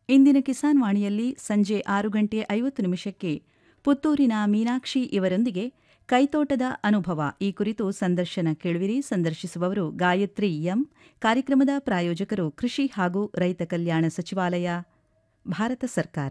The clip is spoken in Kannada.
ಇಂದಿನ ಕಿಸಾನ್ ವಾಣಿಯಲ್ಲಿ ಸಂಜೆ 6:50 ಪುತ್ತೂರಿನ ಮೀನಾಕ್ಷಿ ಇವರೊಂದಿಗೆ ಕೈತೋಟದ ಅನುಭವ ಈ ಕುರಿತು ಸಂದರ್ಶನ ಕೇಳುವಿರಿ. ಸಂದರ್ಶಿಸುವವರು ಗಾಯತ್ರಿ ಎಂ. ಕಾರ್ಯಕ್ರಮದ ಪ್ರಾಯೋಜಕರು ಕೃಷಿ ಹಾಗೂ ರೈತ ಕಲ್ಯಾಣ ಸಚಿವಾಲಯ, ಭಾರತ ಸರ್ಕಾರ.